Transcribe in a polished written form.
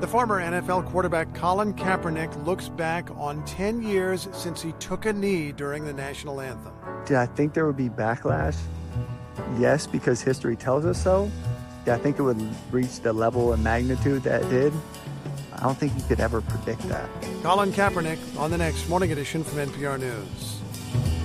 The former NFL quarterback Colin Kaepernick looks back on 10 years since he took a knee during the national anthem. Did I think there would be backlash? Yes, because history tells us so. Did I think it would reach the level and magnitude that it did? I don't think you could ever predict that. Colin Kaepernick on the next Morning Edition from NPR News.